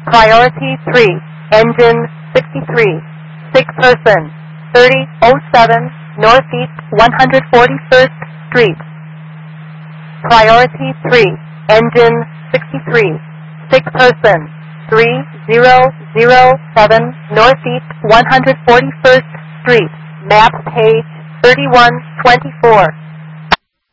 Priority 3, engine 63, sick person, 3007 Northeast 141st Street. Priority 3, engine 63, sick person, 3007 Northeast 141st Street, map page 3124.